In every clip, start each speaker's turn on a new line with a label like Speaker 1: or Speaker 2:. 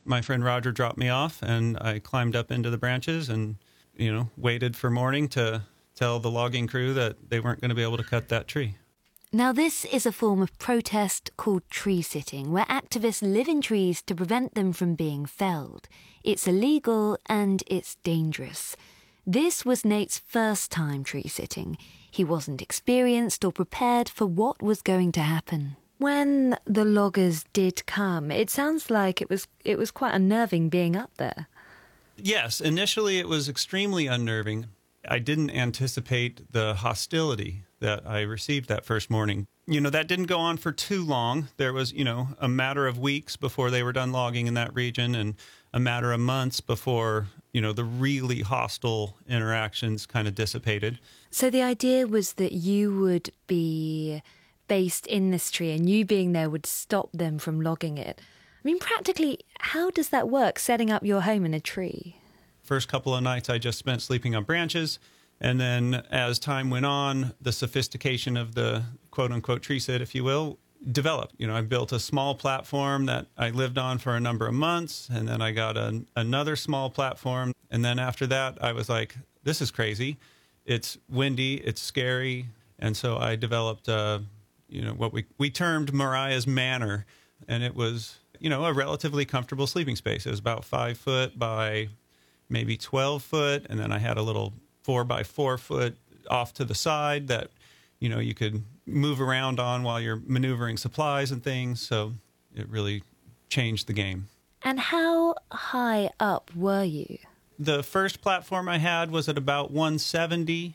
Speaker 1: My friend Roger dropped me off, and I climbed up into the branches and, waited for morning to tell the logging crew that they weren't going to be able to cut that tree.
Speaker 2: Now, this is a form of protest called tree sitting, where activists live in trees to prevent them from being felled. It's illegal and it's dangerous. This was Nate's first time tree sitting. He wasn't experienced or prepared for what was going to happen. When the loggers did come, it sounds like it was quite unnerving being up there.
Speaker 1: Yes, initially it was extremely unnerving. I didn't anticipate the hostility that I received that first morning. That didn't go on for too long. There was, a matter of weeks before they were done logging in that region, and a matter of months before, the really hostile interactions kind of dissipated.
Speaker 2: So the idea was that you would be based in this tree, and you being there would stop them from logging it. I mean, practically, how does that work, setting up your home in a tree?
Speaker 1: First couple of nights I just spent sleeping on branches. And then as time went on, the sophistication of the quote-unquote tree sit, if you will, developed. I built a small platform that I lived on for a number of months, and then I got another small platform. And then after that, I was like, this is crazy. It's windy, it's scary. And so I developed, what we termed Mariah's Manor. And it was, a relatively comfortable sleeping space. It was about 5 foot by maybe 12 foot. And then I had a little 4 by 4 foot off to the side that, you could move around on while you're maneuvering supplies and things. So it really changed the game.
Speaker 2: And how high up were you?
Speaker 1: The first platform I had was at about 170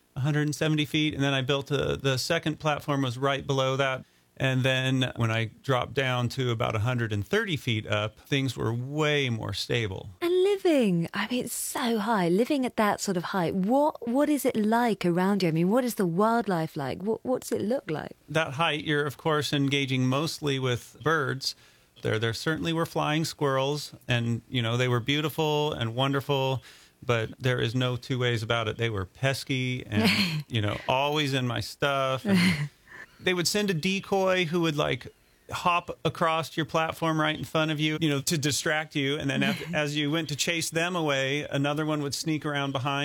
Speaker 1: feet. And then I built the second platform was right below that. And then when I dropped down to about 130 feet up, things were way more stable.
Speaker 2: And it's so high, living at that sort of height, what is it like around you? I mean, what is the wildlife like? What does it look like?
Speaker 1: That height, you're, of course, engaging mostly with birds. There certainly were flying squirrels, and, they were beautiful and wonderful, but there is no two ways about it. They were pesky and, always in my stuff. And they would send a decoy who would, hop across your platform right in front of you, to distract you. And then as you went to chase them away, another one would sneak around behind.